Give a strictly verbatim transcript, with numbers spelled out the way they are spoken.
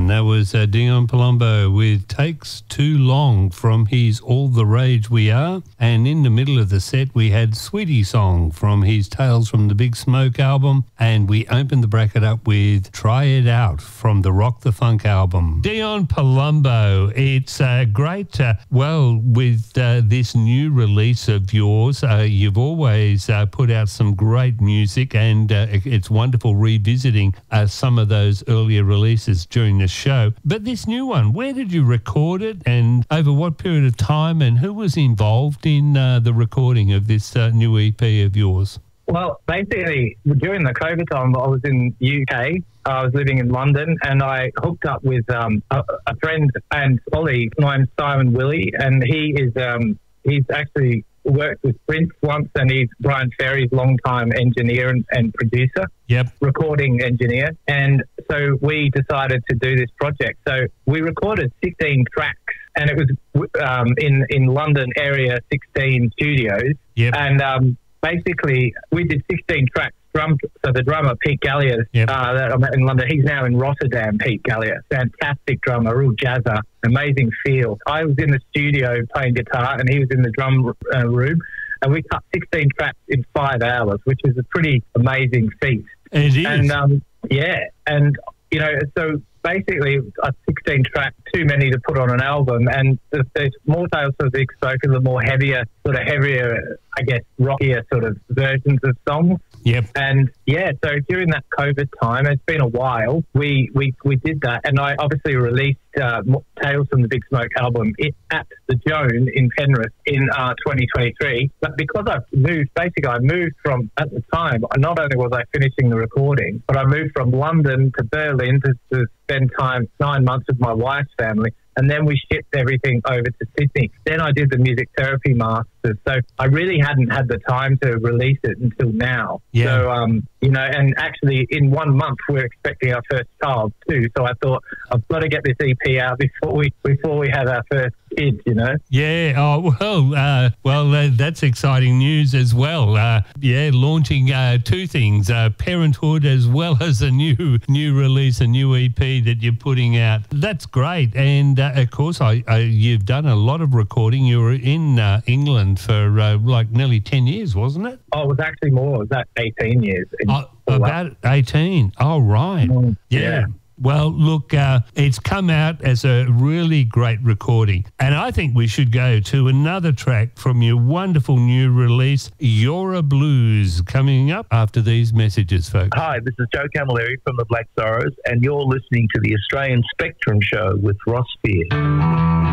And that was uh, Dion Palumbo with Takes Too Long from his All the Rage We Are. And in the middle of the set, we had Sweetie Song from his Tales from the Big Smoke album. And we opened the bracket up with Try It Out from the Rock the Funk album. Dion Palumbo, it's uh, great. Uh, well, with uh, this new release of yours, uh, you've always uh, put out some great music, and uh, it's wonderful revisiting uh, some of those earlier releases during the show. But this new one, where did you record it, and over what period of time, and who was involved in uh, the recording of this uh, new E P of yours? Well, basically, during the COVID time, I was in the U K. I was living in London, and I hooked up with um, a, a friend and colleague named Simon Willie, and he is um, he's actually worked with Prince once, and he's Brian Ferry's longtime engineer and, and producer, yep, recording engineer. And so we decided to do this project. So we recorded sixteen tracks, and it was um, in in London area sixteen studios, yep, and um, basically we did sixteen tracks. Drum, so the drummer, Pete Gallier, yep, uh, that I met in London, he's now in Rotterdam, Pete Gallier. Fantastic drummer, real jazzer, amazing feel. I was in the studio playing guitar, and he was in the drum uh, room, and we cut sixteen tracks in five hours, which is a pretty amazing feat. It is. And, um, yeah, and, you know, so basically a sixteen track, too many to put on an album, and there's more Tales from the Big Smoke, the more heavier, sort of heavier, I guess, rockier sort of versions of songs. Yep. And yeah, so during that COVID time, it's been a while, we we, we did that. And I obviously released uh, Tales from the Big Smoke album at the Joan in Penrith in uh, twenty twenty-three. But because I've moved, basically I moved from, at the time, not only was I finishing the recording, but I moved from London to Berlin to, to spend time, nine months with my wife's family. And then we shipped everything over to Sydney. Then I did the music therapy masters. So I really hadn't had the time to release it until now. Yeah. So, um, you know, and actually in one month we're expecting our first child too. So I thought I've got to get this E P out before we before we have our first kid, you know? Yeah. Oh, well, uh, well, uh, that's exciting news as well. Uh, yeah, launching uh, two things, uh, parenthood as well as a new new release, a new E P that you're putting out. That's great. And uh, of course, I, I, you've done a lot of recording. You were in uh, England for uh, like nearly ten years, wasn't it? Oh, it was actually more. It was at eighteen years. Oh, about eighteen. Oh, right. Mm, yeah. yeah. Well, look, uh, it's come out as a really great recording. And I think we should go to another track from your wonderful new release, You're a Blues, coming up after these messages, folks. Hi, this is Joe Camilleri from the Black Sorrows, and you're listening to the Australian Spectrum Show with Ross Spear.